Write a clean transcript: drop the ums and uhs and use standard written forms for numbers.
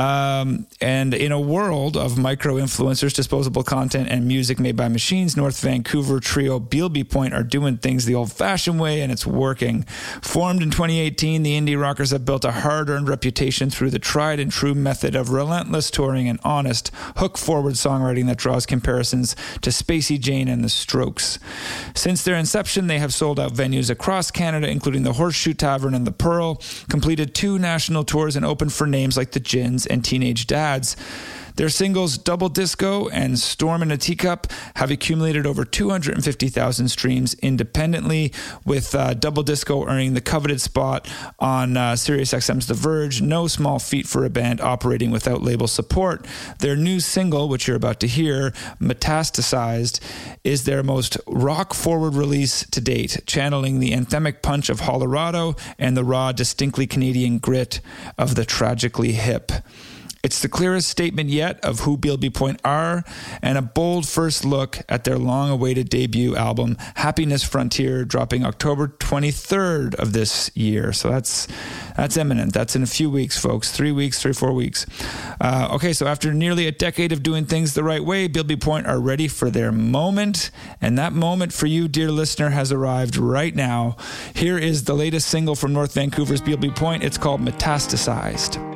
And in a world of micro-influencers, disposable content, and music made by machines, North Vancouver trio Beelby Point are doing things the old-fashioned way, and it's working. Formed in 2018, the indie rockers have built a hard-earned reputation through the tried-and-true method of relentless touring and honest, hook-forward songwriting that draws comparisons to Spacey Jane and the Strokes. Since their inception, they have sold out venues across Canada, including the Horseshoe Tavern and the Pearl, completed 2 national tours, and opened for names like the Gins and Teenage Dads. Their singles Double Disco and Storm in a Teacup have accumulated over 250,000 streams independently, with Double Disco earning the coveted spot on SiriusXM's The Verge. No small feat for a band operating without label support. Their new single, which you're about to hear, Metastasized, is their most rock-forward release to date, channeling the anthemic punch of Hollerado and the raw, distinctly Canadian grit of the tragically hip. It's the clearest statement yet of who Beelby Point are, and a bold first look at their long-awaited debut album, Happiness Frontier, dropping October 23rd of this year. So that's imminent. That's in a few weeks, folks. 3 weeks, 4 weeks. Okay, so after nearly a decade of doing things the right way, Beelby Point are ready for their moment, and that moment for you, dear listener, has arrived right now. Here is the latest single from North Vancouver's Beelby Point. It's called Metastasized.